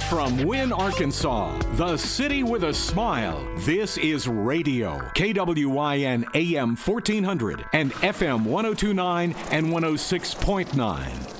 from Wynne, Arkansas, the city with a smile. This is radio, KWYN AM 1400 and FM 1029 and 106.9.